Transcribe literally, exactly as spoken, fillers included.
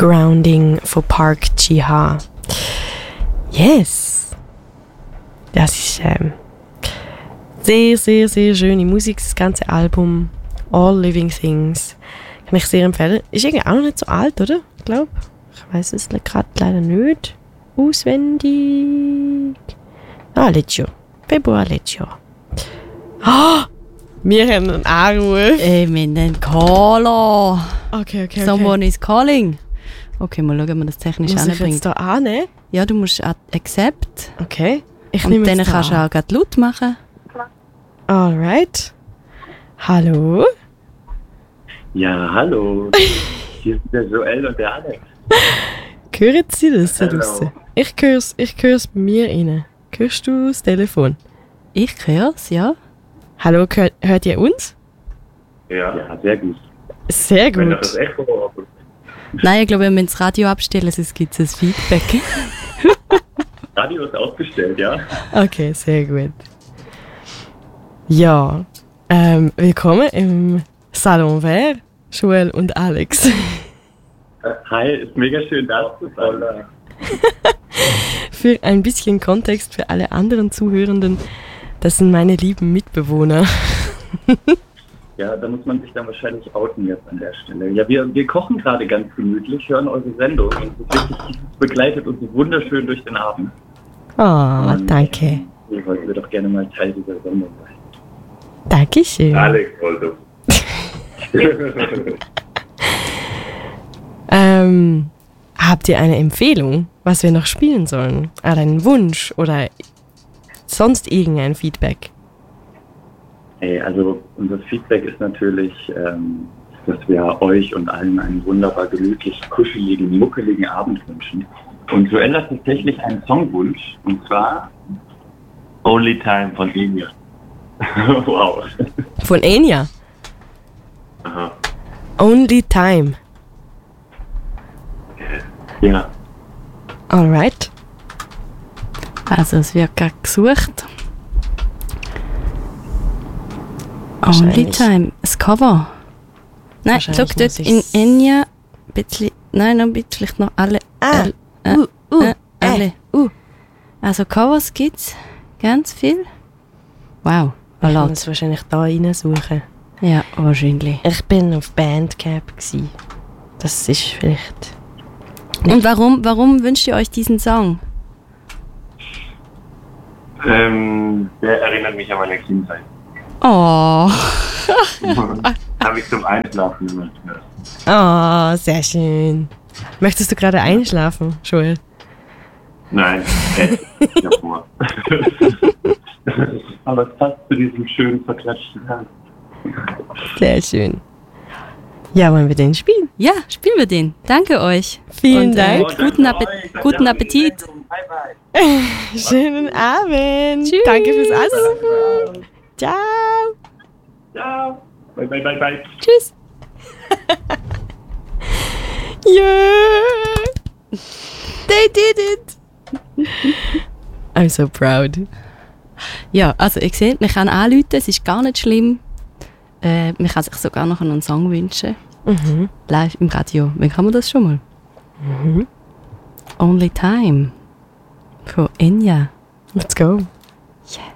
Grounding von Park Ji-ha. Yes! Das ist ähm, sehr, sehr, sehr schöne Musik, das ganze Album All Living Things. Kann ich sehr empfehlen. Ist irgendwie auch noch nicht so alt, oder? Ich glaube. Ich weiß es gerade leider nicht auswendig. Ah, letztes Jahr. Februar letztes Jahr. Ah! Wir haben einen Anruf. Ey, wir haben einen Caller. Okay, okay, okay. Someone is calling. Okay, mal schauen, ob man das technisch Muss ich anbringt. jetzt da annehmen? Ja, du musst Accept. Okay. Ich Und nehme dann jetzt kannst du an. auch gerade laut machen. Alright. Hallo? Ja, hallo. Hier ist der Joel und der Alex. Hören Sie das da Hallo. draussen? Ich höre es ich hör's bei mir rein. Hörst du das Telefon? Ich höre es, ja. Hallo, hört, hört ihr uns? Ja, ja sehr gut. Sehr Wenn gut. das Echo Nein, ich glaube, wir müssen das Radio abstellen, sonst gibt es ein Feedback. Radio ist ausgestellt, ja? Okay, sehr gut. Ja, ähm, willkommen im Salon Vert, Joel und Alex. Hi, ist mega schön da zu sein. Für ein bisschen Kontext für alle anderen Zuhörenden, das sind meine lieben Mitbewohner. Ja, da muss man sich dann wahrscheinlich outen jetzt an der Stelle. Ja, wir, wir kochen gerade ganz gemütlich, hören eure Sendung und es ist wirklich, es begleitet uns wunderschön durch den Abend. Oh, Und danke. Wir wollten wir doch gerne mal Teil dieser Sendung sein. Dankeschön. Alex wollte. Ähm, habt ihr eine Empfehlung, was wir noch spielen sollen? Oder einen Wunsch oder sonst irgendein Feedback? Hey, also unser Feedback ist natürlich, ähm, dass wir euch und allen einen wunderbar gemütlich, kuscheligen, muckeligen Abend wünschen. Und Joel hat tatsächlich einen Songwunsch, und zwar Only Time von Enya. Wow. Von Enya. Aha. Only Time. Ja. Alright. Also, es wird gerade gesucht. Wahrscheinlich. Only Time. Das Cover. Nein, schau Wahrscheinlich dort muss in ich's- Enya. Bisschen, nein, noch ein bisschen, vielleicht noch alle. Ah, Äh, äh, uh, uh, äh, alle. äh, uh. Also, Covers gibt's ganz viel. Wow, Ich a lot. muss wahrscheinlich da reinsuchen. Ja, wahrscheinlich. Ich bin auf Bandcamp gsi. Das ist vielleicht... Und warum, warum wünscht ihr euch diesen Song? Ähm, der erinnert mich an meine Kindheit. Oh. Habe ich zum Einschlafen immer gehört. Oh, sehr schön. Möchtest du gerade einschlafen, Joel? Nein, echt. Davor. Aber es passt zu diesem schönen, verklatschten Tag. Sehr schön. Ja, wollen wir den spielen? Ja, spielen wir den. Danke euch. Vielen Und, äh, Dank. Guten, Appet guten Appetit. Bye, bye. Schönen Abend. Tschüss. Danke fürs Anrufen. Ciao. Ciao. Bye, bye, bye, bye. Tschüss. Yeah. They did it. I'm so proud. Ja, also ihr seht, man kann anrufen, es ist gar nicht schlimm. Äh, man kann sich sogar noch einen Song wünschen. Mhm. Live im Radio. Wann kann man das schon mal? Mhm. Only Time. Von Enya. Let's go. Yeah.